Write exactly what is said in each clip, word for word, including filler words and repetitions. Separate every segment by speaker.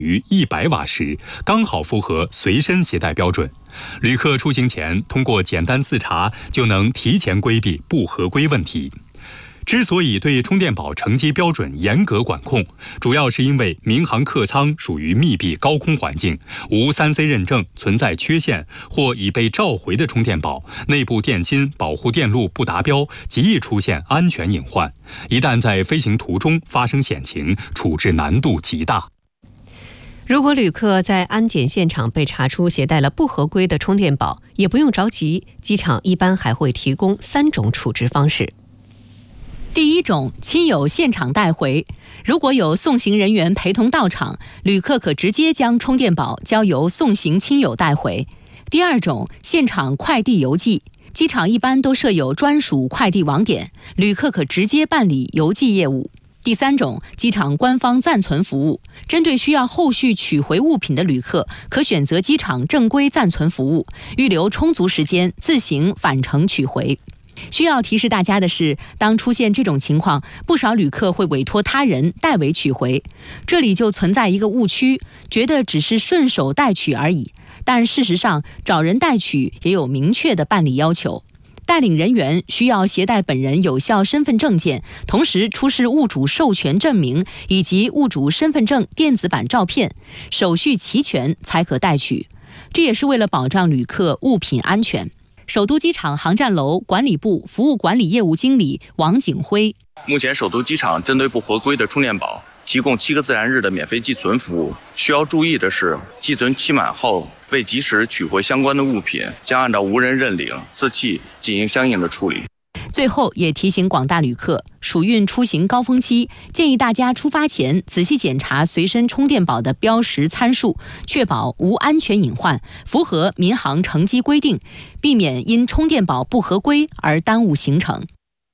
Speaker 1: 于一百瓦时，刚好符合随身携带标准。旅客出行前通过简单自查，就能提前规避不合规问题。之所以对充电宝乘机标准严格管控，主要是因为民航客舱属于密闭高空环境，无 三 C 认证，存在缺陷或已被召回的充电宝，内部电芯保护电路不达标，极易出现安全隐患。一旦在飞行途中发生险情，处置难度极大。
Speaker 2: 如果旅客在安检现场被查出携带了不合规的充电宝，也不用着急，机场一般还会提供三种处置方式。
Speaker 3: 第一种，亲友现场带回。如果有送行人员陪同到场，旅客可直接将充电宝交由送行亲友带回。第二种，现场快递邮寄。机场一般都设有专属快递网点，旅客可直接办理邮寄业务。第三种，机场官方暂存服务。针对需要后续取回物品的旅客，可选择机场正规暂存服务，预留充足时间自行返程取回。需要提示大家的是，当出现这种情况，不少旅客会委托他人代为取回，这里就存在一个误区，觉得只是顺手代取而已。但事实上，找人代取也有明确的办理要求。带领人员需要携带本人有效身份证件，同时出示物主授权证明以及物主身份证电子版照片，手续齐全才可代取。这也是为了保障旅客物品安全。首都机场航站楼管理部服务管理业务经理王景辉：
Speaker 4: 目前首都机场针对不合规的充电宝提供七个自然日的免费寄存服务。需要注意的是，寄存期满后未及时取回相关的物品，将按照无人认领、自弃进行相应的处理。
Speaker 3: 最后也提醒广大旅客，暑运出行高峰期，建议大家出发前仔细检查随身充电宝的标识参数，确保无安全隐患，符合民航乘机规定，避免因充电宝不合规而耽误行程。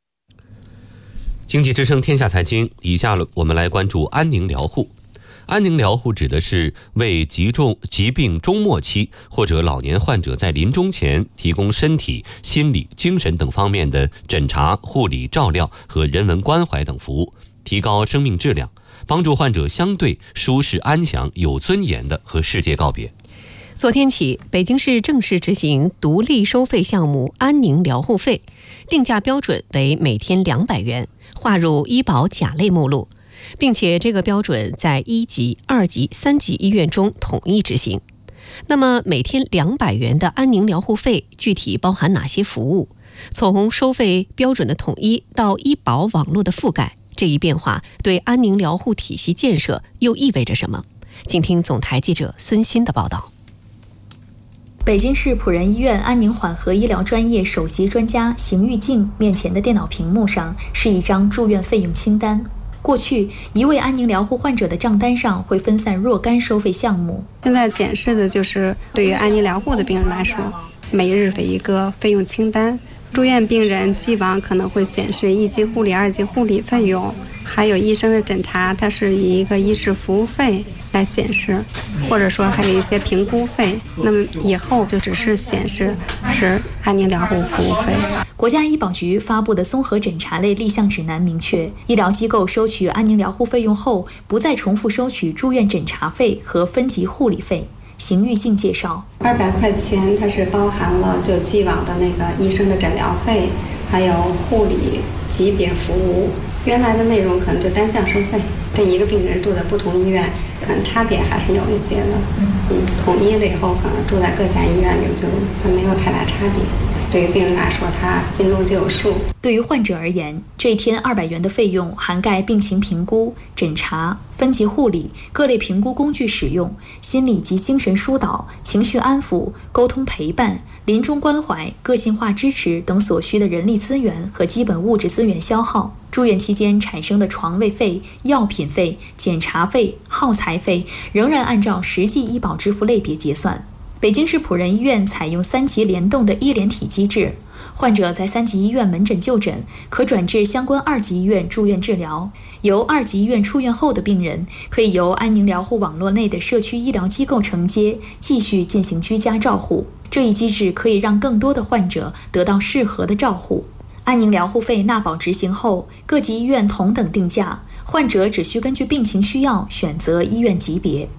Speaker 5: 经济之声天下财经，以下我们来关注安宁疗护。安宁疗护指的是为疾重疾病终末期或者老年患者在临终前提供身体、心理、精神等方面的诊查、护理、照料和人文关怀等服务，提高生命质量，帮助患者相对舒适、安详、有尊严的和世界告别。
Speaker 2: 昨天起，北京市正式执行独立收费项目安宁疗护费，定价标准为每天两百元，划入医保甲类目录，并且这个标准在一级、二级、三级医院中统一执行。那么每天两百元的安宁疗护费具体包含哪些服务？从收费标准的统一到医保网络的覆盖，这一变化对安宁疗护体系建设又意味着什么？请听总台记者孙鑫的报道。
Speaker 6: 北京市辅仁医院安宁缓和医疗专业首席专家邢玉静面前的电脑屏幕上是一张住院费用清单。过去，一位安宁疗护患者的账单上会分散若干收费项目。
Speaker 7: 现在显示的就是对于安宁疗护的病人来说，每日的一个费用清单。住院病人既往可能会显示一级护理、二级护理费用，还有医生的诊查，它是以一个医师服务费来显示，或者说还有一些评估费。那么以后就只是显示是安宁疗护服务费。
Speaker 6: 国家医保局发布的综合诊查类立项指南明确，医疗机构收取安宁疗护费用后，不再重复收取住院诊查费和分级护理费。邢玉静介绍，
Speaker 7: 二百块钱它是包含了就既往的那个医生的诊疗费，还有护理级别服务。原来的内容可能就单项收费，这一个病人住在不同医院，可能差别还是有一些的。嗯，统一了以后，可能住在各家医院里就没有太大差别。对于病人来说，他心中就有数。
Speaker 6: 对于患者而言，这一天二百元的费用涵盖病情评估、诊查、分级护理、各类评估工具使用、心理及精神疏导、情绪安抚、沟通陪伴、临终关怀、个性化支持等所需的人力资源和基本物质资源消耗。住院期间产生的床位费、药品费、检查费、耗材费，仍然按照实际医保支付类别结算。北京市辅仁医院采用三级联动的医联体机制，患者在三级医院门诊就诊，可转至相关二级医院住院治疗。由二级医院出院后的病人，可以由安宁疗护网络内的社区医疗机构承接，继续进行居家照护。这一机制可以让更多的患者得到适合的照护。安宁疗护费纳保执行后，各级医院同等定价，患者只需根据病情需要选择医院级别。